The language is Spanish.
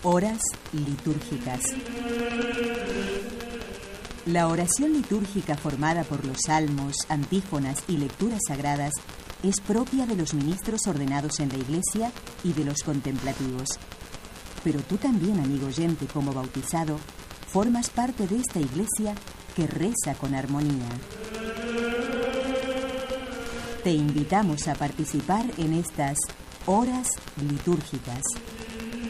Horas litúrgicas. La oración litúrgica formada por los salmos, antífonas y lecturas sagradas es propia de los ministros ordenados en la Iglesia y de los contemplativos. Pero tú también, amigo oyente, como bautizado, formas parte de esta Iglesia que reza con armonía. Te invitamos a participar en estas horas litúrgicas.